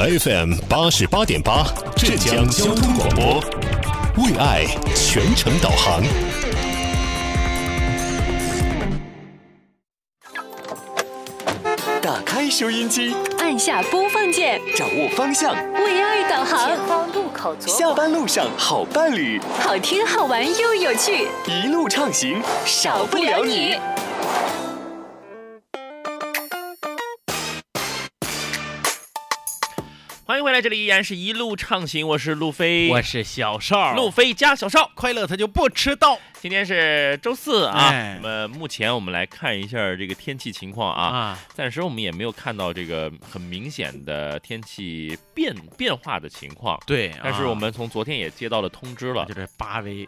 FM 88.8，浙江交通广播，为爱全程导航。 打开收音机， 按下播放键， 掌握方向， 为爱导航。 前方路口左下班路上好伴侣， 好听好玩又有趣， 一路畅行，少不了你。 欢迎回来，这里依然是一路畅行，我是路飞， 我是小邵， 路飞加小邵， 快乐他就不迟到。 今天是周四啊， 那么目前我们来看一下这个天气情况啊，暂时我们也没有看到这个很明显的天气变化的情况， 对， 但是我们从昨天也接到了通知了， 就是8微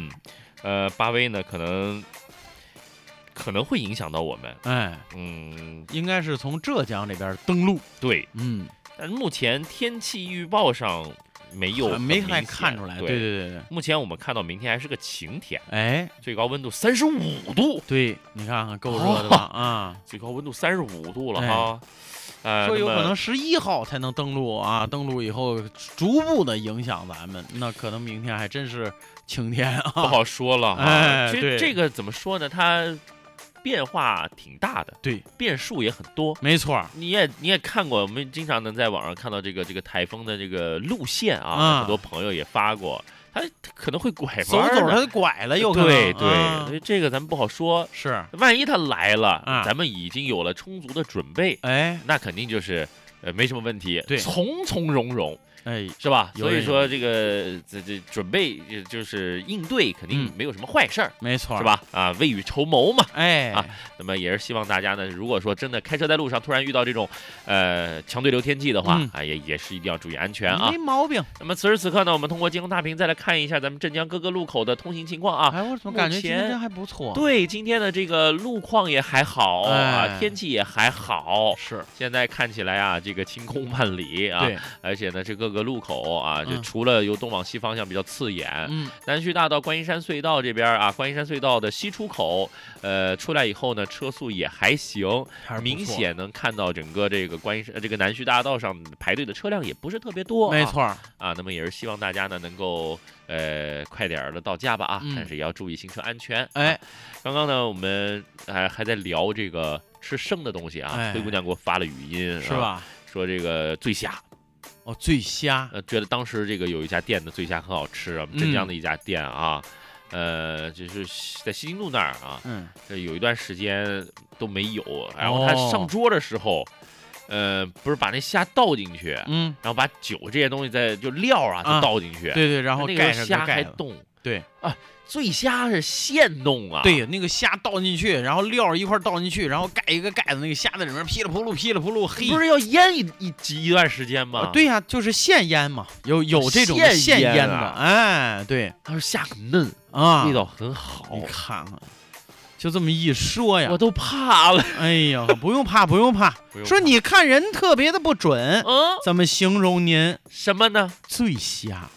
，8微呢可能会影响到我们， 应该是从浙江这边登陆， 对，但目前天气预报上没太看出来，对， 目前我们看到明天还是个晴天，最高温度35度， 对，你看看够热的吧啊， 最高温度35度了哈， 说有可能11号才能登陆啊，登陆以后逐步的影响咱们，那可能明天还真是晴天啊， 不好说了哈，其实对这个怎么说呢，它变化挺大的， 对， 变数也很多， 没错。 你也看过，我们经常能在网上看到这个台风的这个路线啊，很多朋友也发过，它可能会拐弯， 走它拐了，有可能。 对，所以这个咱们不好说， 是， 万一它来了，咱们已经有了充足的准备，那肯定就是没什么问题， 对， 从从容容。是吧？所以说这个准备就是应对，肯定没有什么坏事儿， 没错， 是吧？啊，未雨绸缪嘛， 啊， 那么也是希望大家呢，如果说真的开车在路上突然遇到这种强对流天气的话，也是一定要注意安全啊， 没毛病。 那么此时此刻呢，我们通过京东大屏再来看一下咱们镇江各个路口的通行情况啊。 我怎么感觉今天还不错？ 对，今天的这个路况也还好啊，天气也还好， 是现在看起来啊，这个晴空万里啊， 对， 而且呢，这各个路口啊，就除了由东往西方向比较刺眼，南徐大道观音山隧道这边啊，观音山隧道的西出口，出来以后呢，车速也还行，明显能看到整个这个这个南徐大道上排队的车辆也不是特别多， 没错啊，那么也是希望大家呢能够快点的到家吧啊，但是也要注意行车安全。刚刚呢我们还在聊这个吃生的东西啊，灰姑娘给我发了语音， 是吧？ 说这个醉虾。 醉虾， 觉得当时这个有一家店的醉虾很好吃啊，镇江的一家店啊，就是在西京路那儿啊，有一段时间都没有，然后他上桌的时候，不是把那虾倒进去，然后把酒这些东西就料啊都倒进去， 对，然后那个虾还冻， 对啊。醉虾是现弄啊， 对，那个虾倒进去，然后料一块倒进去，然后盖一个盖子，那个虾在里面噼里扑噜，嘿， 不是要腌一段时间吗？ 对呀，就是现腌嘛，有这种现腌的，对， 他说虾很嫩啊， 味道很好， 你看看，就这么一说呀， 我都怕了。 哎呀，不用怕，说你看人特别的不准，怎么形容您什么呢？ 醉虾，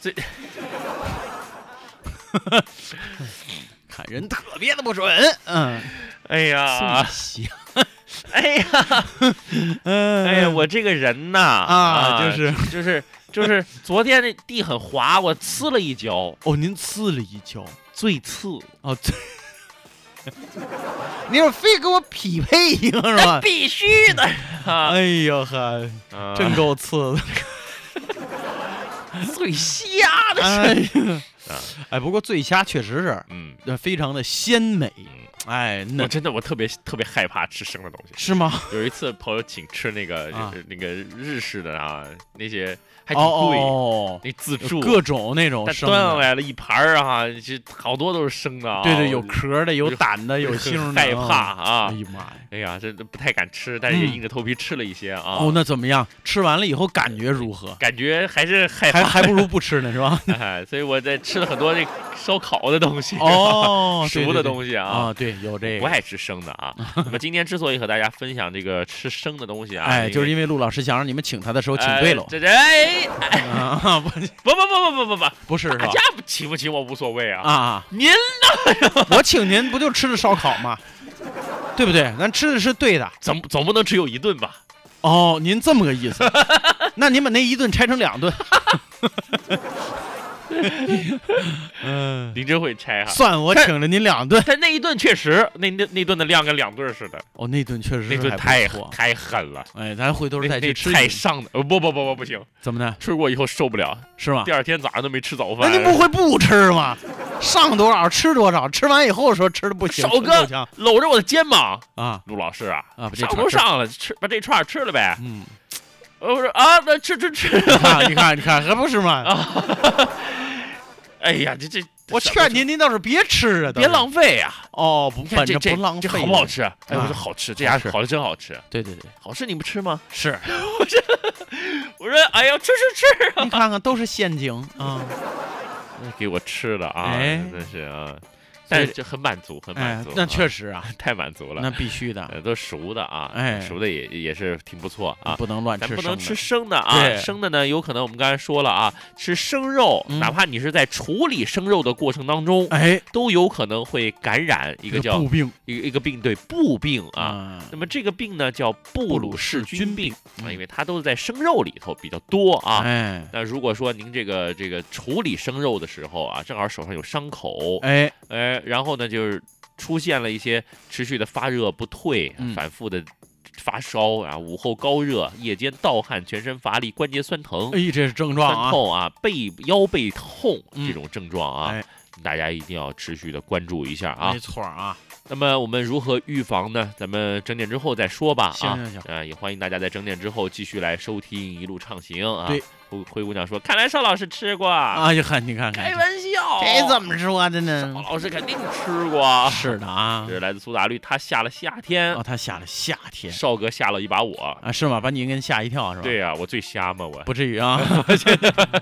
看人特别的不准， 哎呀，哎呀，我这个人呐，就是昨天那地很滑，我呲了一脚。 您呲了一脚， 最次你要非给我匹配一个是吧？ 必须的。 哎呦呵，真够刺的， 醉虾的不过醉虾确实是，非常的鲜美。 我特别害怕吃生的东西， 是吗？ 有一次朋友请吃那个那个日式的啊，那些还挺贵，那自助各种那种生的， 端来了一盘啊，这好多都是生的啊， 对，有壳的，有胆的，有腥的， 害怕啊！ 哎呀妈呀！ 哎呀，这不太敢吃，但是也硬着头皮吃了一些啊。 那怎么样？吃完了以后感觉如何？ 感觉还是害怕， 还不如不吃呢，是吧？ 所以我在吃了很多这烧烤的东西，熟的东西啊。 对，有这个。 不爱吃生的啊。那么今天之所以和大家分享这个吃生的东西啊， 就是因为陆老师想让你们请他的时候请对了。不是， 大家请不请我无所谓啊。您呢？我请您不就吃的烧烤吗？对不对？咱吃的是对的， 总不能只有一顿吧？ 您这么个意思。 那你把那一顿拆成2顿。 您真会拆哈。 算我请了您2顿。 但那一顿确实，那顿的量跟2顿似的。 哦，那顿确实那顿太狠了。 哎，咱回头再去吃。 太上的，不行。 怎么的？ 吃过以后受不了， 是吗？ 第2天早上都没吃早饭。 那你不会不吃吗？上多少吃多少，吃完以后说吃的不行。 少哥搂着我的肩膀啊， 陆老师啊， 上都上了，把这串吃了呗。我说啊，那吃。 你看，还不是吗？ 哎呀，这， 我劝您倒是别吃啊， 别浪费呀。 哦，不，反正不浪费。 这好不好吃？哎，我说好吃，这家烤的真好吃。 对， 好吃你不吃吗？ 是。 我说，哎呀，吃啊！ 你看看，都是陷阱啊。 给我吃的啊，真的是啊。但是这很满足， 那确实啊， 太满足了， 那必须的， 都熟的啊，熟的也是挺不错啊， 不能乱吃， 咱不能吃生的啊，生的呢有可能我们刚才说了啊，吃生肉，哪怕你是在处理生肉的过程当中，都有可能会感染一个叫布病， 一个病，对，布病啊。那么这个病呢叫布鲁氏菌病啊，因为它都是在生肉里头比较多啊。那如果说您这个处理生肉的时候啊，正好手上有伤口，然后呢，就是出现了一些持续的发热不退，反复的发烧啊，午后高热，夜间盗汗，全身乏力，关节酸疼， 这是症状啊， 酸痛啊，腰背痛这种症状啊，大家一定要持续的关注一下啊。 没错啊。 那么我们如何预防呢？咱们整点之后再说吧。 行。 也欢迎大家在整点之后继续来收听一路畅行啊。 对。 灰姑娘说：“看来邵老师吃过啊！你看， 开玩笑， 这怎么说的呢？ 邵老师肯定吃过。 是的啊， 这是来自苏打绿，他下了夏天。 他下了夏天。 邵哥吓了一把我啊，是吗？把你给吓一跳是吧？ 对呀，我最瞎嘛，我不至于啊。